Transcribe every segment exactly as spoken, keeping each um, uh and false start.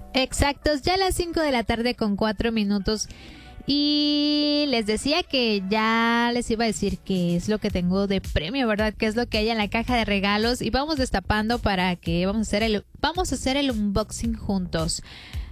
Exactos, ya a las cinco de la tarde con cuatro minutos. Y les decía que ya les iba a decir qué es lo que tengo de premio, ¿verdad? Qué es lo que hay en la caja de regalos. Y vamos destapando para que vamos a hacer el, vamos a hacer el unboxing juntos.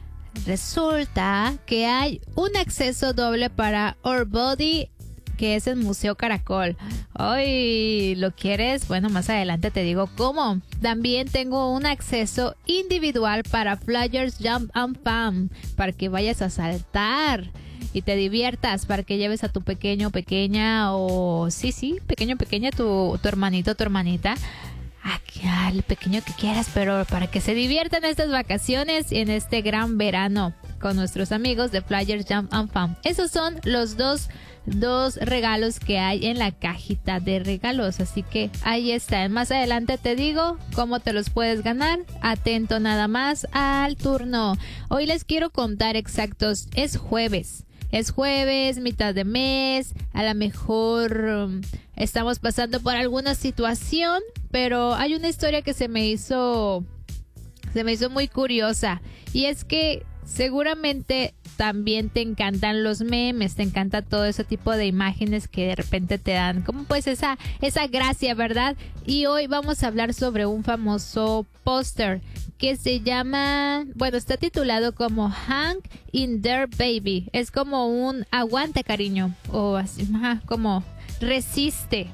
Resulta que hay un acceso doble para Our Body, que es el Museo Caracol. Ay, ¿lo quieres? Bueno, más adelante te digo cómo. También tengo un acceso individual para Flyers Jump and Fun, para que vayas a saltar y te diviertas, para que lleves a tu pequeño, pequeña, o sí, sí, pequeño, pequeña, tu, tu hermanito, tu hermanita, aquí, al pequeño que quieras, pero para que se diviertan estas vacaciones y en este gran verano con nuestros amigos de Flyers Jump and Fun. Esos son los dos, dos regalos que hay en la cajita de regalos, así que ahí están. Más adelante te digo cómo te los puedes ganar. Atento nada más al turno. Hoy les quiero contar exactos, es jueves. Es jueves, mitad de mes, a lo mejor um, estamos pasando por alguna situación, pero hay una historia que se me hizo, se me hizo muy curiosa, y es que seguramente también te encantan los memes, te encanta todo ese tipo de imágenes que de repente te dan como pues esa, esa gracia, ¿verdad? Y hoy vamos a hablar sobre un famoso póster que se llama, bueno, está titulado como Hang in There Baby. Es como un aguante, cariño, o así, ajá, como resiste.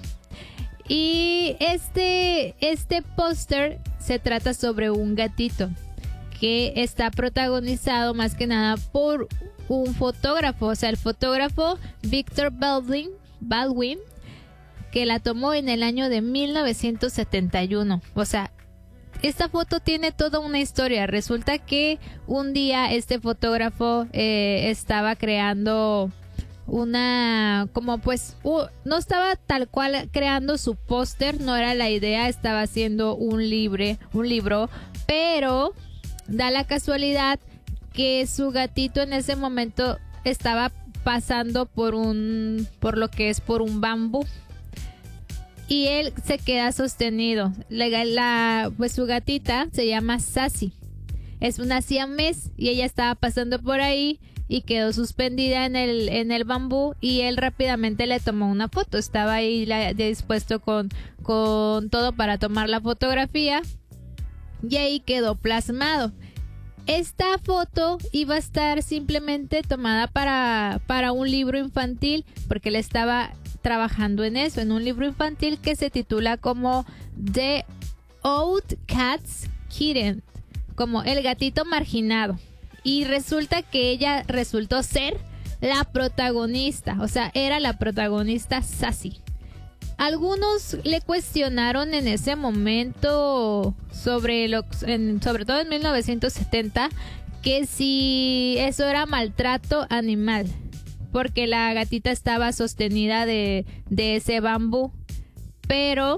Y este, este póster se trata sobre un gatito que está protagonizado más que nada por un fotógrafo, o sea, el fotógrafo Victor Baldwin, Baldwin, que la tomó en el año de mil novecientos setenta y uno. O sea, esta foto tiene toda una historia. Resulta que un día este fotógrafo eh, estaba creando una, como pues, uh, no estaba tal cual creando su póster, no era la idea, estaba haciendo un libre, un libro, pero da la casualidad que su gatito en ese momento estaba pasando por un, por lo que es por un bambú. Y él se queda sostenido. La, la, pues su gatita se llama Sassy. Es una siamés y ella estaba pasando por ahí y quedó suspendida en el, en el bambú, y él rápidamente le tomó una foto. Estaba ahí la, dispuesto con, con todo para tomar la fotografía, y ahí quedó plasmado. Esta foto iba a estar simplemente tomada para, para un libro infantil, porque él estaba trabajando en eso, en un libro infantil que se titula como The Outcast Kitten, como el gatito marginado. Y resulta que ella resultó ser la protagonista, o sea, era la protagonista Sassy. Algunos le cuestionaron en ese momento, sobre lo, en, sobre todo en mil novecientos setenta, que si eso era maltrato animal, porque la gatita estaba sostenida de, de ese bambú. Pero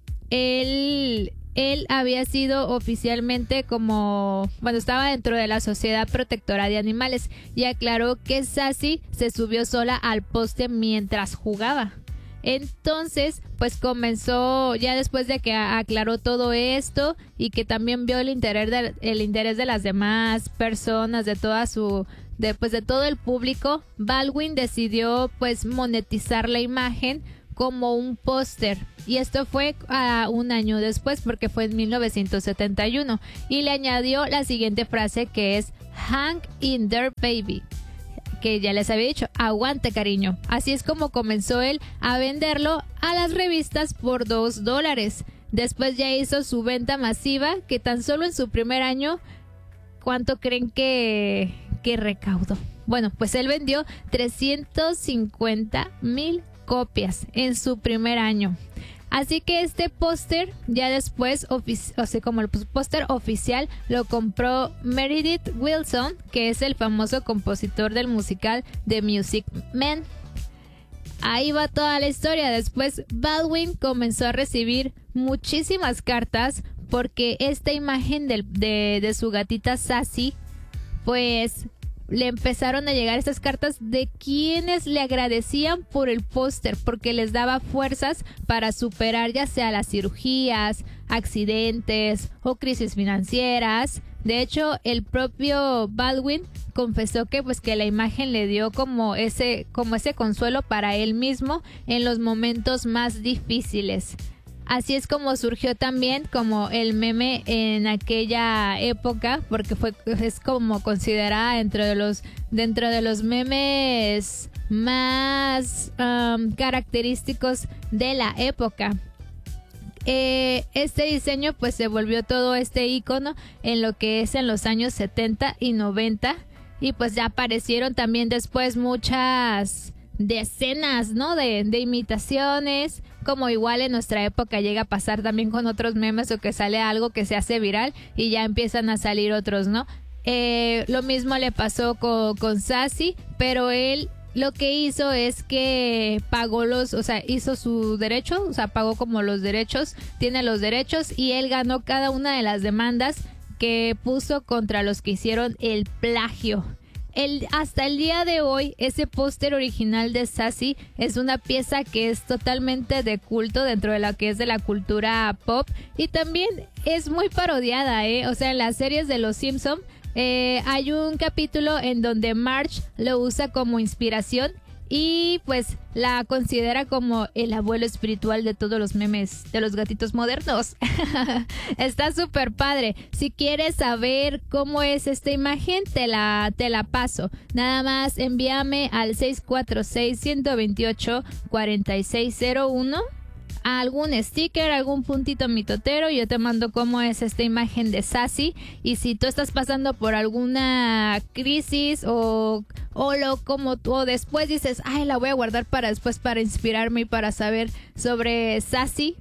él, él había sido oficialmente como, bueno, estaba dentro de la Sociedad Protectora de Animales, y aclaró que Sassy se subió sola al poste mientras jugaba. Entonces, pues comenzó, ya después de que aclaró todo esto y que también vio el interés de, el interés de las demás personas, de toda su, de, pues de todo el público, Baldwin decidió pues monetizar la imagen como un póster. Y esto fue uh, un año después, porque fue en mil novecientos setenta y uno. Y le añadió la siguiente frase, que es Hang in There Baby, que ya les había dicho, aguante, cariño. Así es como comenzó él a venderlo a las revistas por dos dólares. Después ya hizo su venta masiva, que tan solo en su primer año, ¿cuánto creen que, que recaudó? Bueno, pues él vendió trescientos cincuenta mil copias en su primer año. Así que este póster ya después, ofici- o sea, como el póster oficial, lo compró Meredith Willson, que es el famoso compositor del musical The Music Man. Ahí va toda la historia. Después Baldwin comenzó a recibir muchísimas cartas porque esta imagen de, de, de su gatita Sassy, pues le empezaron a llegar estas cartas de quienes le agradecían por el póster, porque les daba fuerzas para superar ya sea las cirugías, accidentes o crisis financieras. De hecho, el propio Baldwin confesó que pues que la imagen le dio como ese, como ese consuelo para él mismo en los momentos más difíciles. Así es como surgió también como el meme en aquella época, porque fue es como considerada dentro de los dentro de los memes más um, característicos de la época. Eh, este diseño pues se volvió todo este icono en lo que es en los años setenta y noventa, y pues ya aparecieron también después muchas decenas, ¿no? de, de imitaciones, como igual en nuestra época llega a pasar también con otros memes, o que sale algo que se hace viral y ya empiezan a salir otros, ¿no? Eh, lo mismo le pasó con, con Sassy, pero él lo que hizo es que pagó los, o sea, hizo su derecho, o sea, pagó como los derechos, tiene los derechos, y él ganó cada una de las demandas que puso contra los que hicieron el plagio. El, hasta el día de hoy, ese póster original de Sassy es una pieza que es totalmente de culto dentro de lo que es de la cultura pop, y también es muy parodiada, ¿eh? O sea, en las series de Los Simpson eh, hay un capítulo en donde Marge lo usa como inspiración y pues la considera como el abuelo espiritual de todos los memes de los gatitos modernos. Está súper padre. Si quieres saber cómo es esta imagen, te la, te la paso. Nada más envíame al seis cuatro seis, uno dos ocho, cuatro seis cero uno algún sticker, algún puntito mitotero, yo te mando cómo es esta imagen de Sassy. Y si tú estás pasando por alguna crisis o, o lo como tú, o después dices, ay, la voy a guardar para después para inspirarme y para saber sobre Sassy,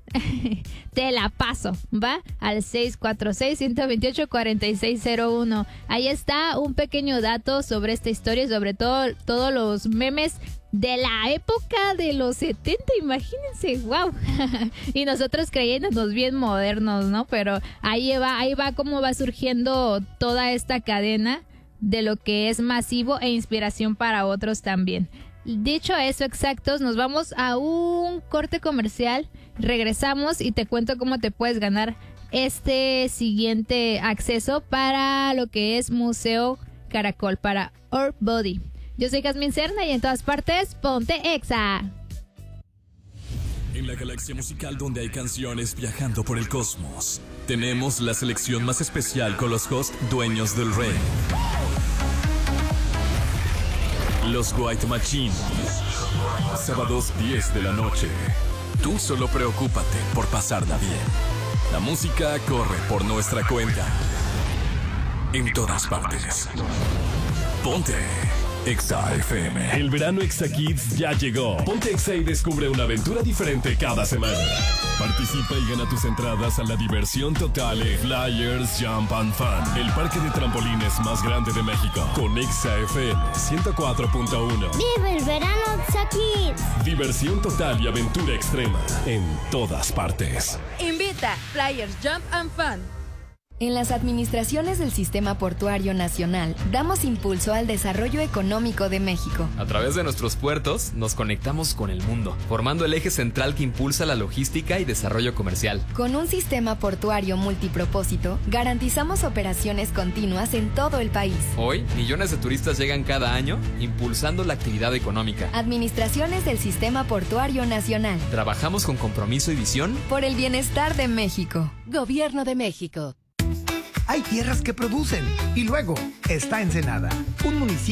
te la paso, ¿va? Al seis cuatro seis, uno dos ocho, cuatro seis cero uno. Ahí está un pequeño dato sobre esta historia y sobre todo todos los memes de la época de los setenta, imagínense, wow. Y nosotros creyéndonos bien modernos, ¿no? Pero ahí va, ahí va cómo va surgiendo toda esta cadena de lo que es masivo e inspiración para otros también. Dicho eso, exactos, nos vamos a un corte comercial, regresamos y te cuento cómo te puedes ganar este siguiente acceso para lo que es Museo Caracol, para Our Body. Yo soy Jazmín Serna y en todas partes, ponte Exa. En la galaxia musical donde hay canciones viajando por el cosmos, tenemos la selección más especial con los hosts dueños del rey. Los White Machine. Sábados diez de la noche. Tú solo preocúpate por pasarla bien. La música corre por nuestra cuenta. En todas partes. Ponte Exa F M. El verano Exa Kids ya llegó. Ponte Exa y descubre una aventura diferente cada semana. Participa y gana tus entradas a la diversión total en Flyers Jump and Fun, el parque de trampolines más grande de México. Con Exa F M ciento cuatro punto uno. ¡Vive el verano Exa Kids! Diversión total y aventura extrema en todas partes. Invita Flyers Jump and Fun. En las administraciones del Sistema Portuario Nacional, damos impulso al desarrollo económico de México. A través de nuestros puertos, nos conectamos con el mundo, formando el eje central que impulsa la logística y desarrollo comercial. Con un sistema portuario multipropósito, garantizamos operaciones continuas en todo el país. Hoy, millones de turistas llegan cada año, impulsando la actividad económica. Administraciones del Sistema Portuario Nacional. Trabajamos con compromiso y visión por el bienestar de México. Gobierno de México. Hay tierras que producen y luego está Ensenada, un municipio